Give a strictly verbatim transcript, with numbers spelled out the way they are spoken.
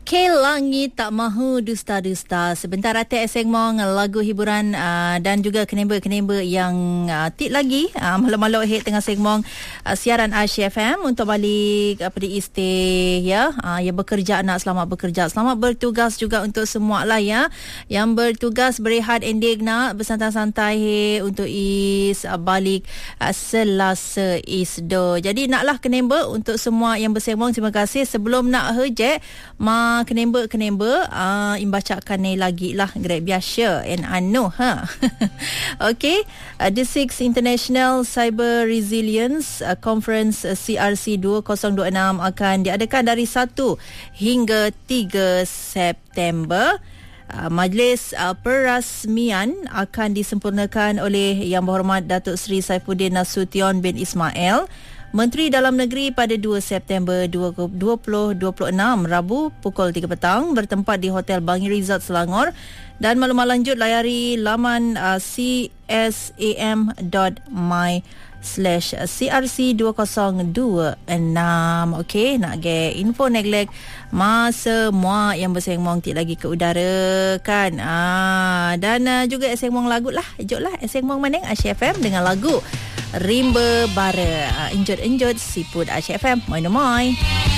Okey, langit tak mahu dusta-dusta. Sebentar Atik Eseng Mong, lagu hiburan uh, dan juga kenemba-kenemba yang uh, tik lagi uh, malam-malam hit tengah Sengmong uh, siaran Aisyah F M untuk balik apa di istay ya. Uh, yang bekerja nak selamat bekerja, selamat bertugas juga untuk semua lah ya. Yang bertugas berehat endik nak bersantai-santai he, untuk is uh, balik uh, Selasa isdo. Jadi naklah kenemba untuk semua yang bersembang. Terima kasih. Sebelum nak hejek ma kenemba-kenemba uh, imbacakan ni lagi lah grab biasa and anu ha. Okey, uh, the sixth International Cyber Resilience uh, Conference uh, C R C dua ribu dua puluh enam akan diadakan dari satu hingga tiga September. Uh, majlis uh, perasmian akan disempurnakan oleh Yang Berhormat Datuk Seri Saifuddin Nasution bin Ismail, Menteri Dalam Negeri, pada dua September dua ribu dua puluh enam, Rabu pukul tiga petang, bertempat di Hotel Bangi Resort Selangor. Dan maklumat lanjut layari laman uh, c s a m dot my slash c r c dua ribu dua puluh enam. Okey, nak get info neglect masa semua yang bersengmong tik lagi ke udara kan. Ah, dan uh, juga sengmong lagu lah. Joklah sengmong maning Aisyah F M dengan lagu Rimba Bara. Uh, enjot-enjot siput Aisyah F M. Moi moi.